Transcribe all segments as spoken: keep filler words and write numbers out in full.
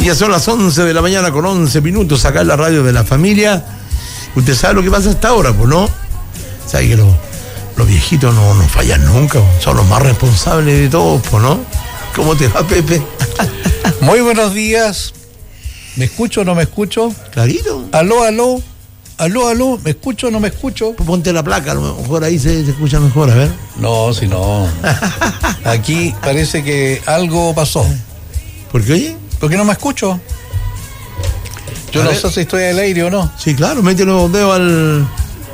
Y ya son las once de la mañana con once minutos acá en la radio de la familia. Usted sabe lo que pasa hasta ahora, pues, ¿no? Sabe que los, los viejitos no, no fallan nunca, son los más responsables de todos, pues, ¿no? ¿Cómo te va, Pepe? Muy buenos días. ¿Me escucho o no me escucho? Clarito. Aló, aló. Aló, aló. ¿Me escucho o no me escucho? Pues ponte la placa, a lo mejor ahí se, se escucha mejor, a ver. No, si no. Aquí parece que algo pasó. ¿Por qué, oye? ¿Por qué no me escucho? Yo A no ver. sé si estoy al aire o no. Sí, claro, mete los dedos al...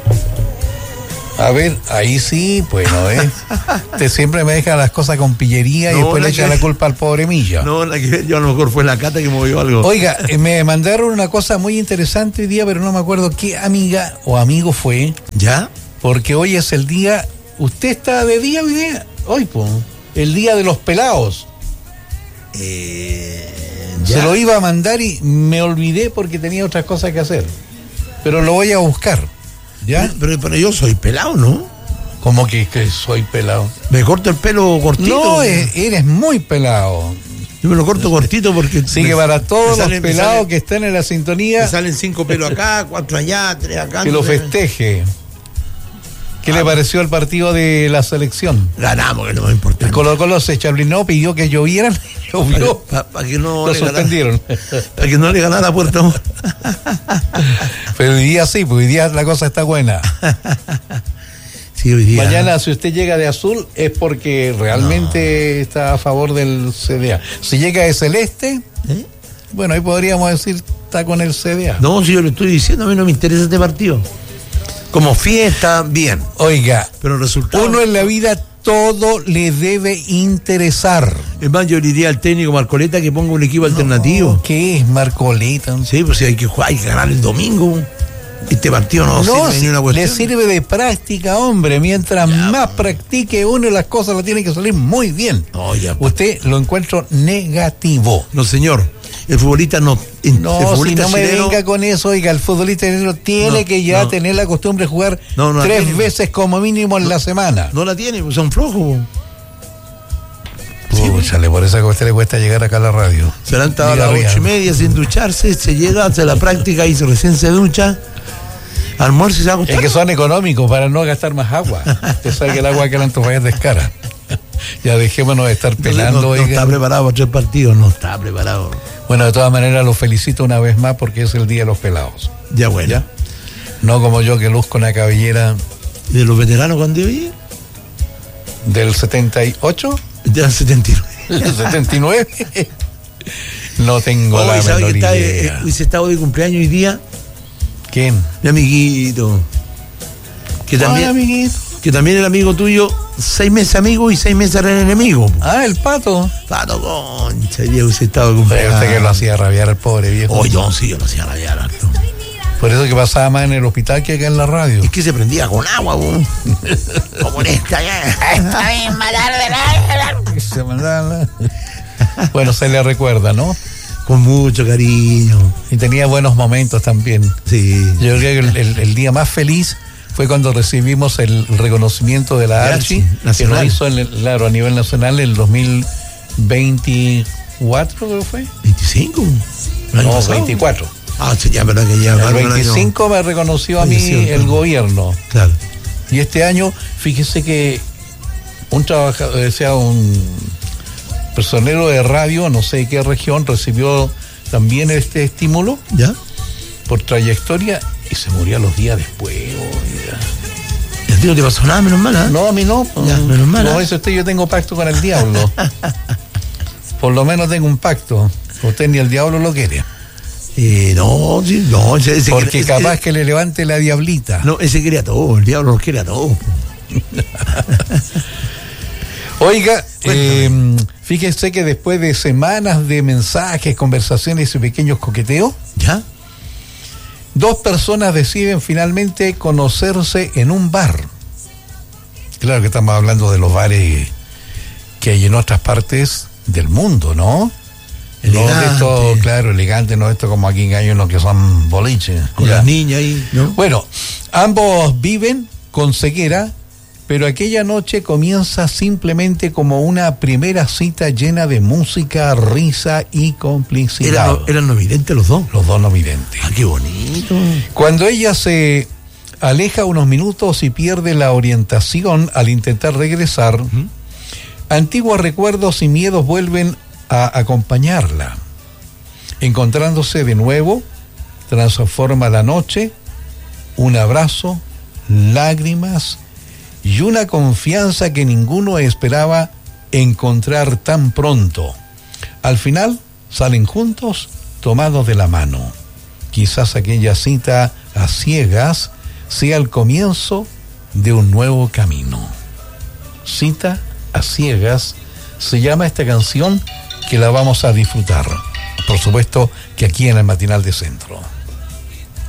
A ver, ahí sí, pues no es. Usted siempre me deja las cosas con pillería y No, después la le echa que- la culpa al pobre Milla. No, la que yo a lo mejor fue la Cata que movió algo. Oiga, eh, me mandaron una cosa muy interesante hoy día, pero no me acuerdo qué amiga o amigo fue, ¿Ya? porque hoy es el día. ¿Usted está de día hoy día? Hoy, pues. El día de los pelados. Eh, Se lo iba a mandar y me olvidé porque tenía otras cosas que hacer. Pero lo voy a buscar. ¿Ya? Pero, pero, pero yo soy pelado, ¿no? Como que, que soy pelado. Me corto el pelo cortito. No, eh, eres muy pelado. Yo me lo corto cortito porque... Así me- que para todos me salen- los me pelados salen- que están en la Me sintonía, salen cinco pelos acá, cuatro allá, tres acá. que no lo sé. festeje. ¿Qué Ah, le pareció el partido de la selección? Ganamos, que no me importa. El Colo Colo se chablinó, pidió que llovieran, llovió, Para que no lo le ganara, suspendieron. para que no le ganara a Puerto Montt. Pero hoy día sí, pues hoy día la cosa está buena. Sí, hoy día. Mañana, si usted llega de azul, es porque realmente está a favor del C D A. Si llega de celeste, ¿Eh? bueno, ahí podríamos decir, está con el C D A. No, si yo le estoy diciendo, a mí no me interesa este partido. Como fiesta, bien. Oiga, Pero el resultado. uno en la vida todo le debe interesar. Es más, yo le diría al técnico Marcoleta que ponga un equipo alternativo. ¿Qué es Marcoleta? Sí, pues si hay que jugar, hay que ganar el domingo. Este partido no, No, sirve si- ni una le cuestión. sirve de práctica, hombre. Mientras Ya, más pues. practique uno, las cosas le tienen que salir muy bien. No, ya, pues. Usted lo encuentro negativo. No, señor. El futbolista no. el No, si futbolista no me chileno- venga con eso, oiga, el futbolista chileno tiene No, que ya no. tener la costumbre de jugar No, no la tres tiene. veces como mínimo en la semana. No la tiene, pues son flojos. Sí, pues. Púchale, por eso que a usted le cuesta llegar acá a la radio. Se levanta a Diga, las diga. ocho y media sin ducharse, se llega, hace la práctica y se recién se ducha, almuerza y se va a acostar. Es que son económicos para no gastar más agua. Usted sabe que el agua que la Antofagasta es cara. Ya dejémonos de estar Entonces, pelando. no, no oiga. está preparado para tres partidos, no está preparado. Bueno, de todas maneras lo felicito una vez más porque es el día de los pelados. Ya bueno. ¿Ya? No como yo que luzco una cabellera ¿De los veteranos cuando hoy? del setenta y ocho, Ya setenta y nueve. del setenta y nueve. No tengo Hoy, la ¿sabe menor que está, idea. eh, hubiese estado de cumpleaños hoy día? ¿Quién? Mi amiguito. Que también, Ah, amiguito. que también era amigo tuyo, seis meses amigo y seis meses era enemigo. Ah, el pato. Pato concha, hoy día hubiese estado de Oye, cumpleaños. usted que lo hacía rabiar al pobre viejo. Oh, yo sí, yo lo hacía rabiar harto. Por eso que pasaba más en el hospital que acá en la radio. Es que se prendía con agua, bo. Como en esta ya. Está bien, matar de la... Se mandaba la- Bueno, se le recuerda, ¿no? Con mucho cariño. Y tenía buenos momentos también. Sí. Yo creo que el, el- el día más feliz fue cuando recibimos el reconocimiento de la De Archi, Archi, que nacional. lo hizo en el- claro, a nivel nacional en el dos mil veinticuatro, creo que fue. ¿veinticinco? ¿El año No, pasado? veinticuatro. Ah, sí, ya, verdad que ya. El más de un año. veinticinco me reconoció a mí Falleció, el claro. gobierno. Claro. Y este año, fíjese que un trabajador, o sea, un personero de radio, no sé de qué región, recibió también este estímulo ¿Ya? por trayectoria y se murió a los días después. oiga. ¿Y a ti no te pasó nada, menos mal, ¿ah? No, a mí no. Ya, menos mal, Como ¿eh? dice usted, yo tengo pacto con el diablo. Por lo menos tengo un pacto. Usted ni el diablo lo quiere. Eh, no, sí, no. Ese, ese Porque ese- capaz que le levante la diablita. No, ese quiere a todos. El diablo los quiere a todos. Oiga, Cuéntame. eh, fíjese que después de semanas de mensajes, conversaciones y pequeños coqueteos, ¿Ya? dos personas deciden finalmente conocerse en un bar. Claro que estamos hablando de los bares que hay en otras partes del mundo, ¿no? No de Elegante. esto, claro, elegante, no esto como aquí hay unos que son boliches. Con Ya. las niñas ahí, ¿no? Bueno, ambos viven con ceguera, Pero aquella noche comienza simplemente como una primera cita llena de música, risa y complicidad. ¿Eran, eran no videntes los dos? Los dos no videntes. Ah, qué bonito. Cuando ella se aleja unos minutos y pierde la orientación al intentar regresar, uh-huh. antiguos recuerdos y miedos vuelven a acompañarla. Encontrándose de nuevo, transforma la noche, un abrazo, lágrimas y una confianza que ninguno esperaba encontrar tan pronto. Al final salen juntos, tomados de la mano. Quizás aquella cita a ciegas sea el comienzo de un nuevo camino. Cita a ciegas se llama esta canción, que la vamos a disfrutar. Por supuesto que aquí en el Matinal de Centro.